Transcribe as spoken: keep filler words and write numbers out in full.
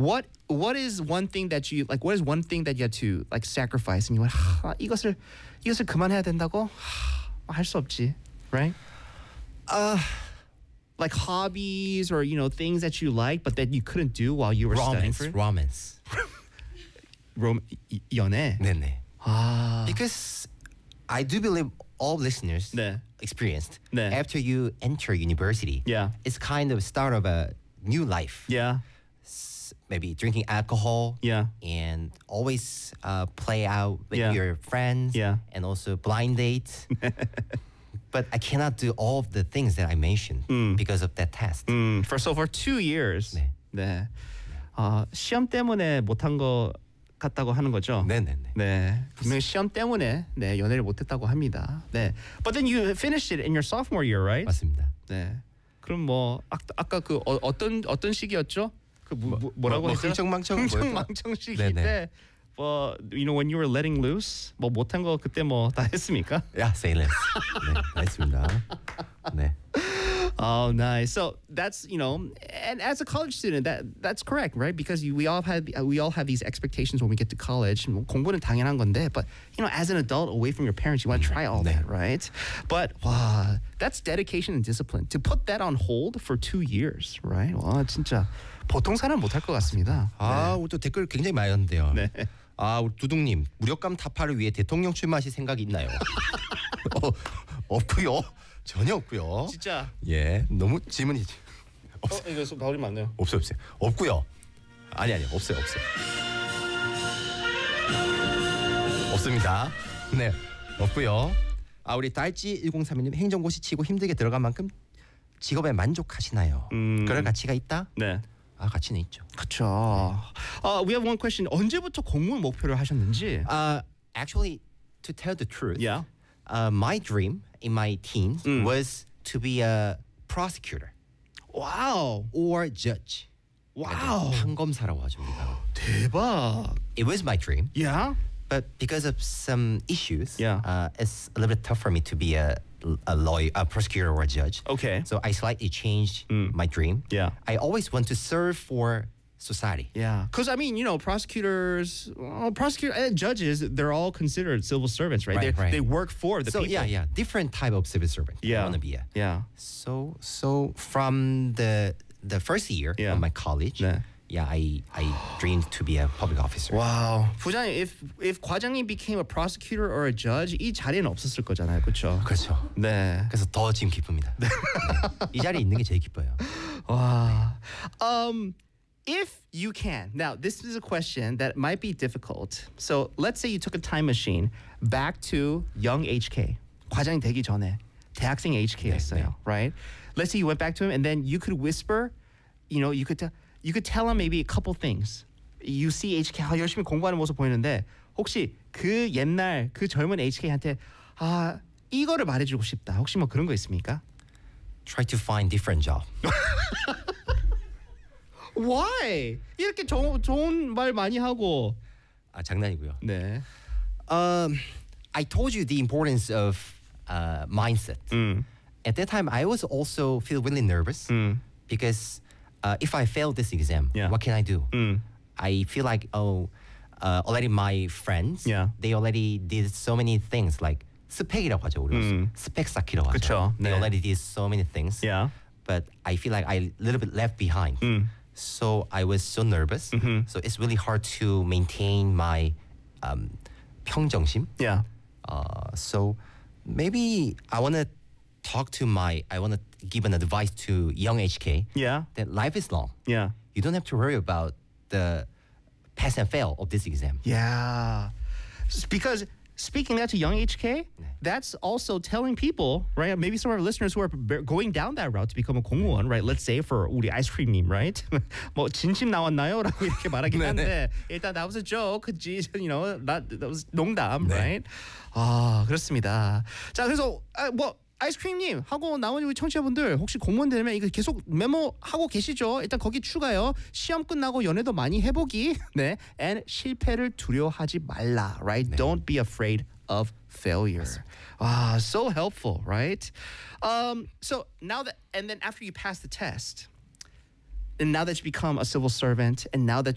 what what is one thing that you like? What is one thing that you had to like sacrifice? And you went, 하, 이것을 이것을 그만해야 된다고? 할 수 없지, right? Uh, like hobbies or you know things that you like, but that you couldn't do while you were studying romance, for it. romance. Rom, 이- 연애. 네네. 아, Because I do believe all listeners 네. experienced 네. after you enter university. Yeah. It's kind of start of a new life. yeah, S- Maybe drinking alcohol. yeah, And always uh, play out with Yeah. your friends. Yeah. And also blind dates. But I cannot do all of the things that I mentioned because of that test. Mm, for so for two years. 네. 네. 아, 시험 때문에 못한 거 같다고 하는 거죠. 네네네. 네, 분명히 시험 때문에 네 연애를 못했다고 합니다. 네, but then you finished it in your sophomore year, right? 맞습니다. 네, 그럼 뭐 아, 아까 그 어, 어떤 어떤 시기였죠? 그 뭐, 뭐, 뭐라고 뭐, 했죠? 흥청망청 흥청망청 시기 네네. 때, 뭐 you know when you were letting loose, 뭐 못한 거 그때 뭐 다 했습니까? 야, say less. 네, 알겠습니다. 네. Oh, nice. So that's you know, and as a college student, that that's correct, right? Because you, we all had we all have these expectations when we get to college. 뭐, 공부는 당연한 건데, but you know, as an adult, away from your parents, you want to try all 네. that, right? But wow, that's dedication and discipline. To put that on hold for two years, right? 와, 진짜 보통 사람 못할 것 같습니다. 아, 우리 또 댓글 굉장히 많이 왔는데요. 네. 아, 우리 두둥님 무력감 타파를 위해 대통령 출마하실 생각이 있나요? 어, 없고요. 전혀 없고요. 진짜. 예, 너무 질문이 어, 이거 좀 나오지 않네요. 없어요, 없어요. 없고요. 아니 아니 없어요, 없어요. 없습니다. 네, 없고요. 아, 우리 달지 천삼십일 님 행정고시 치고 힘들게 들어간 만큼 직업에 만족하시나요? 음. 그럴 가치가 있다? 네. 아, 가치는 있죠. 그렇죠. Uh, we have one question. 언제부터 공무원 목표를 하셨는지? Uh, actually, to tell the truth, Yeah. uh, my dream in my teens 음. was to be a prosecutor Wow. or judge. Wow. 판검사라고 하죠, 우리가. 대박. It was my dream, Yeah. but because of some issues, Yeah. uh, it's a little bit tough for me to be a a lawyer, a prosecutor, or a judge. Okay. So I slightly changed Mm. my dream. Yeah. I always want to serve for society. Yeah, because I mean, you know, prosecutors, well, prosecutor, and judges, they're all considered civil servants, right? Right, they right. they work for the So people. yeah, yeah, different type of civil servant. Yeah. I want to be a. Yeah. So so from the the first year Yeah. of my college, 네. yeah, I I dreamed to be a public officer. Wow. 부장님, if if 과장님 became a prosecutor or a judge, 이 자리는 없었을 거잖아요, 그렇죠? 그렇죠. 네. 그래서 더 지금 기쁩니다. 네. 이 자리에 있는 게 제일 기뻐요. 와. Um, if you can, now this is a question that might be difficult. So let's say you took a time machine back to young H K, 과장이 되기 전에 대학생 H K였어요, 네, 네. right? Let's say you went back to him, and then you could whisper, you know, you could tell, you could tell him maybe a couple things. You see H K 아, 열심히 공부하는 모습 보이는데 혹시 그 옛날 그 젊은 H K한테 아 이거를 말해주고 싶다. 혹시 뭐 그런 거 있습니까? Try to find different job. Why? 이렇게 조, 좋은 말 많이 하고. 아, 장난이고요. 네. Um, I told you the importance of uh, mindset. 음. At that time, I was also feel really nervous 음. because uh, if I fail this exam, Yeah. what can I do? 음. I feel like oh, uh, already my friends, Yeah. they already did so many things like 스펙이라고 하죠 우리 음. 스펙 쌓기라고 하죠. 그쵸. They 네. already did so many things. Yeah. But I feel like I a little bit left behind. 음. So I was so nervous. Mhm. So it's really hard to maintain my um, 평정심. Yeah. Uh, so maybe I want to talk to my, I want to give an advice to young H K Yeah. that life is long. Yeah. You don't have to worry about the pass and fail of this exam. Yeah. S- Because speaking that to young H K, that's also telling people, right? Maybe some of our listeners who are b- going down that route to become a 공무원, right? Let's say for 우리 아이스크림님, right? 뭐 진심 나왔나요? 라고 이렇게 말하긴 한데 일단 that was a joke, 그지? You know, that, that was 농담, 네. right? 아 그렇습니다. 자 그래서 아, 뭐. 아이스크림님 하고 나머지 우리 청취자분들 혹시 공무원 되면 이거 계속 메모하고 계시죠? 일단 거기 추가요. 시험 끝나고 연애도 많이 해보기. 네, and 실패를 두려워하지 말라. Right? Don't be afraid of failure. Ah, so helpful, right? Um, so now that and then after you pass the test, and now that you become a civil servant, and now that